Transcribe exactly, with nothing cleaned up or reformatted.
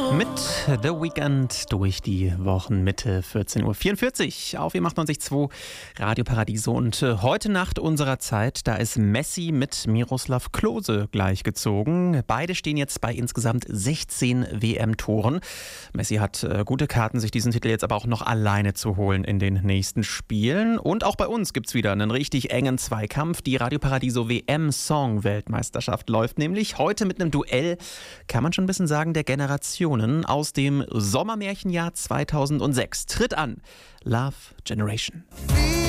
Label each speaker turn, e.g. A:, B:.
A: Mit The Weeknd durch die Wochenmitte, vierzehn Uhr vierundvierzig auf M achtundneunzig Komma zwei Radio Paradiso. Und heute Nacht unserer Zeit, da ist Messi mit Miroslav Klose gleichgezogen. Beide stehen jetzt bei insgesamt sechzehn W M-Toren. Messi hat äh, gute Karten, sich diesen Titel jetzt aber auch noch alleine zu holen in den nächsten Spielen. Und auch bei uns gibt's wieder einen richtig engen Zweikampf. Die Radio Paradiso W M-Song-Weltmeisterschaft läuft nämlich heute mit einem Duell, kann man schon ein bisschen sagen, der Generationen aus dem Sommermärchenjahr zweitausendsechs. Tritt an Love Generation.